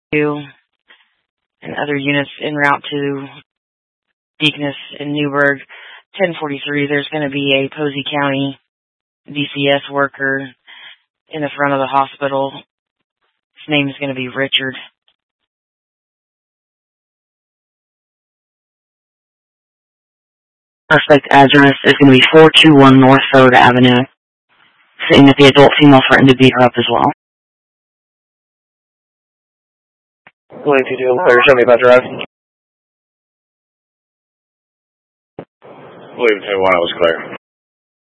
2 and other units en route to Deaconess in Newburgh. 1043, there's going to be a Posey County DCS worker in the front of the hospital. His name is going to be Richard. Suspect address is going to be 421 North Third Avenue. Saying that the adult female threatened to beat her up as well. William T. Clear, show me about drive. William 10-1, I was clear.